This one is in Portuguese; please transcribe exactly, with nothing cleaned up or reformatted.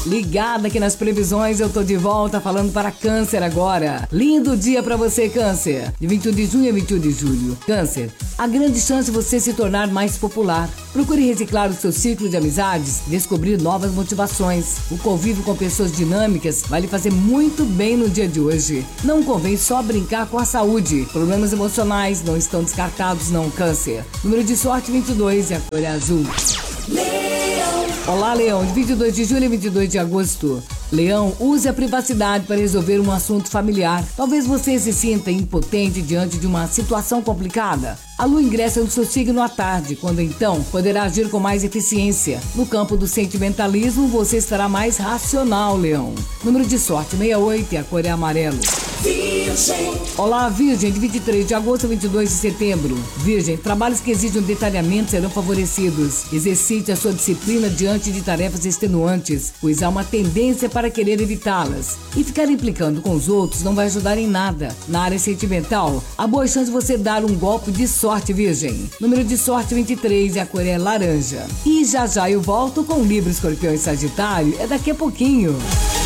Ligada aqui nas previsões, eu tô de volta falando para Câncer agora. Lindo dia para você, Câncer. De vinte e um de junho a vinte e um de julho. Câncer, há grande chance de você se tornar mais popular. Procure reciclar o seu ciclo de amizades, descobrir novas motivações. O convívio com pessoas dinâmicas vai lhe fazer muito bem no dia de hoje. Não convém só brincar com a saúde. Problemas emocionais não estão descartados não, Câncer. Número de sorte vinte e dois e a cor é azul. Leão. Olá, Leão, de vinte e dois de julho a vinte e dois de agosto. Leão, use a privacidade para resolver um assunto familiar. Talvez você se sinta impotente diante de uma situação complicada. A lua ingressa no seu signo à tarde, quando então poderá agir com mais eficiência. No campo do sentimentalismo, você estará mais racional, Leão. Número de sorte sessenta e oito e a cor é amarelo. Virgem. Olá, Virgem, de vinte e três de agosto a vinte e dois de setembro. Virgem, trabalhos que exigem um detalhamento serão favorecidos. Exercite a sua disciplina diante de tarefas extenuantes, pois há uma tendência para querer evitá-las. E ficar implicando com os outros não vai ajudar em nada. Na área sentimental, há boa chance de você dar um golpe de sorte, Virgem. Número de sorte vinte e três e a cor é laranja. E já já eu volto com Libra, Escorpião e Sagitário. É daqui a pouquinho.